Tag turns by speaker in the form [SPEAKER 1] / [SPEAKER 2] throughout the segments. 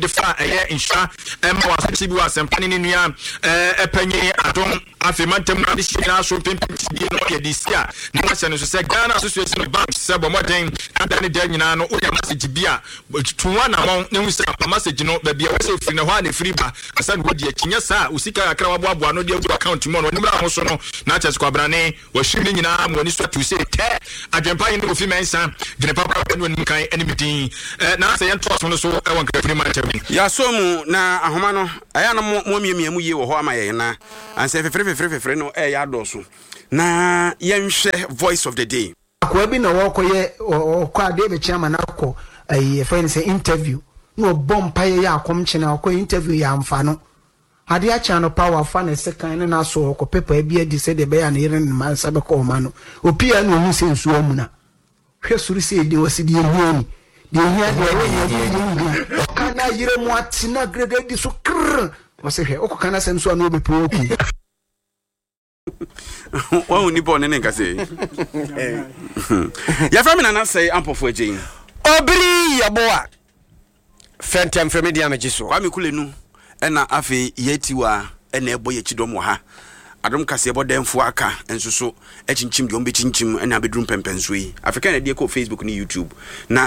[SPEAKER 1] defa insha ma wasati bi wasempane ne nua epanye adon afemantem na de shina so pimpiti no ye disia na ma no so se Ghana Association of Banks se bomoden adane de nyina no o ya message bia tuwa na mon ne hu se message no ba bia we se free na ho na free ba asan wo de akinya sa usika akra waboabo no de account mo no nimra ho so no na chese kwabrane wo shiri nyina mo ni so to say te adwempa yin no fi mensa gene papa no nim kan enimidin na se yento so no so e won kra free man tabi
[SPEAKER 2] ya so mu na ahoma no aya na mo miemiemu ye wo ho amaye na anse fefre no ya doso na yenhwe voice of the day
[SPEAKER 3] akwa bi na wokoye okwa de be chairman akọ friend say interview no bompa ye akomchena akọ interview ya amfa no ade acha no power fa na second na so okọ paper bi adi se de be ya na yere na mansa be ko ma no opia na ohu se nsu omuna hwe suru se de wasidi ehuani de ehia de kana yire mu atina grade di so krr wase hwe okọ kana se nsu anu obepo oku
[SPEAKER 2] wa uni bo nene nkase ya famina na say ampofo agyin
[SPEAKER 4] obri yaboa fentem media mejiso
[SPEAKER 2] kwa mikulenu ena afi yetiwa ena ebo ye chidom ha adom kase ebo demfo aka ensuso echinchim de ombe chinchim ena bedrum pempenso yi african na ko Facebook ni YouTube na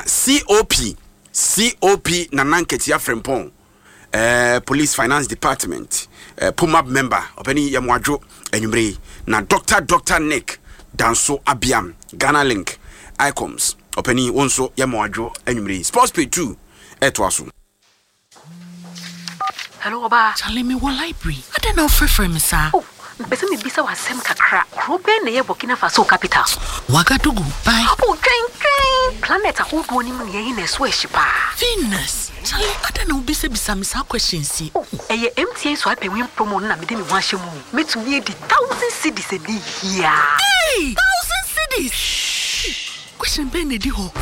[SPEAKER 2] COP na nanketi afrempon police finance department PUMAB member openi yamwadwo enyumre na Dr. Nick Danso Abiam Ghana Link Icoms openi wonso yamwadwo enyumre sports pay 2 etwaso.
[SPEAKER 5] Hello Oba.
[SPEAKER 6] Charlie me one library. I don't know for me sir.
[SPEAKER 5] Oh, mpese me bisa wasem kakra. Krobe na ye Burkina Faso capital.
[SPEAKER 6] Wagadugu. Bye.
[SPEAKER 5] Oh, train. Planet ahodo ni mu ye na so ehyipa.
[SPEAKER 6] Venus. Charlie, I don't know bisa me questions.
[SPEAKER 5] Oh, eye MTN so ape win promo na me de me wan hyemu. Metumi edi 1,000 cedis edi here.
[SPEAKER 6] Hey, 1,000 cedis. Question ben edi ho.